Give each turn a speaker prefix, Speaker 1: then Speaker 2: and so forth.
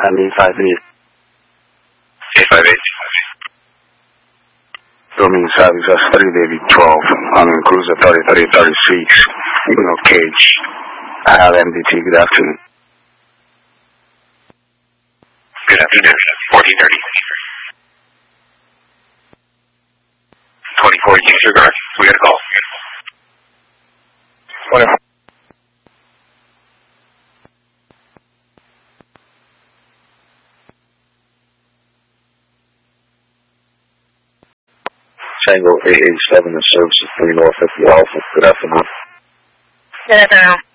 Speaker 1: Miami 58.
Speaker 2: 858.
Speaker 1: Roaming service Australia David 12. I'm in cruiser 303036. No cage. I have MDT. Good afternoon.
Speaker 2: Good afternoon. 1430. 24 disregard. We got a call. 24.
Speaker 1: Tango 887 in service of 3 North 50 Alpha. Good afternoon.
Speaker 3: Good afternoon.